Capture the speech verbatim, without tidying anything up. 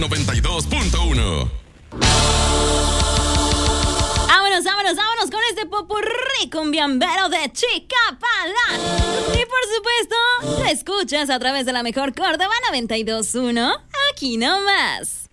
noventa y dos punto uno. Vámonos, vámonos, vámonos con este popurrí cumbiambero de Chicapala. Y por supuesto, lo escuchas a través de la mejor Córdoba noventa y dos punto uno. Aquí nomás.